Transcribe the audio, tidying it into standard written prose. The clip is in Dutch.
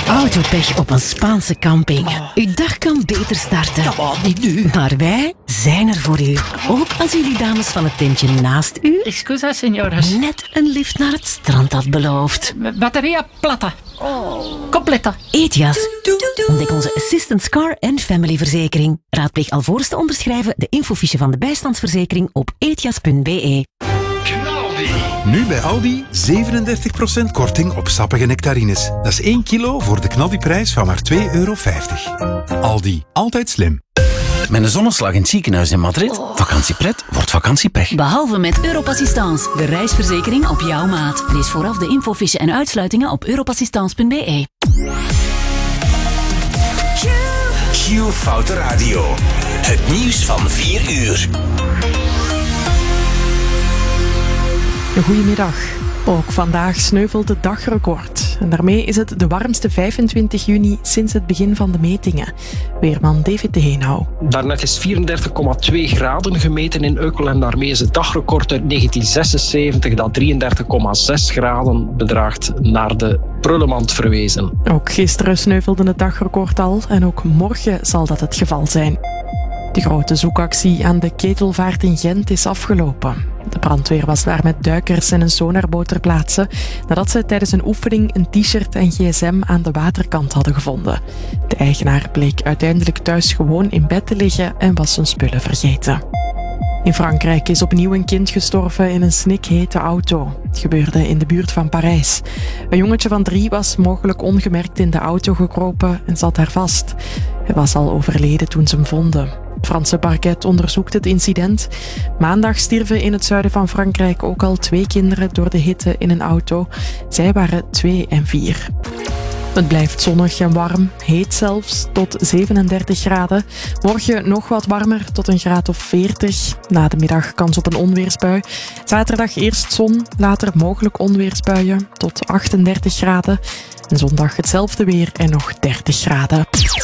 Autopech op een Spaanse camping. Uw dag kan beter starten. Niet nu. Maar wij zijn er voor u. Ook als jullie dames van het tentje naast u Excusa, señoras. net een lift naar het strand had beloofd. Batteria plata. Completa. Ethias. Ontdek onze Assistance Car en Family verzekering. Raadpleeg alvorens te onderschrijven de infofiche van de bijstandsverzekering op ethias.be. Nu bij Aldi 37% korting op sappige nectarines. Dat is 1 kilo voor de knaldiprijs van maar €2,50. Aldi, altijd slim. Met een zonneslag in het ziekenhuis in Madrid. Vakantiepret wordt vakantiepech. Behalve met Europassistance, de reisverzekering op jouw maat. Lees vooraf de infofiche en uitsluitingen op europassistance.be. Q Foute Radio. Het nieuws van 4 uur. Goedemiddag. Ook vandaag sneuvelt het dagrecord. En daarmee is het de warmste 25 juni sinds het begin van de metingen. Weerman David de Heenhouw. Daarnet is 34,2 graden gemeten in Ukkel en daarmee is het dagrecord uit 1976 dat 33,6 graden bedraagt naar de prullenmand verwezen. Ook gisteren sneuvelde het dagrecord al en ook morgen zal dat het geval zijn. De grote zoekactie aan de Ketelvaart in Gent is afgelopen. De brandweer was daar met duikers en een sonarboot ter plaatse nadat ze tijdens een oefening een t-shirt en gsm aan de waterkant hadden gevonden. De eigenaar bleek uiteindelijk thuis gewoon in bed te liggen en was zijn spullen vergeten. In Frankrijk is opnieuw een kind gestorven in een snikhete auto. Het gebeurde in de buurt van Parijs. Een jongetje van 3 was mogelijk ongemerkt in de auto gekropen en zat daar vast. Hij was al overleden toen ze hem vonden. Het Franse parket onderzoekt het incident. Maandag stierven in het zuiden van Frankrijk ook al 2 kinderen door de hitte in een auto. Zij waren 2 en 4. Het blijft zonnig en warm, heet zelfs, tot 37 graden. Morgen nog wat warmer, tot een graad of 40. Na de middag kans op een onweersbui. Zaterdag eerst zon, later mogelijk onweersbuien, tot 38 graden. En zondag hetzelfde weer en nog 30 graden.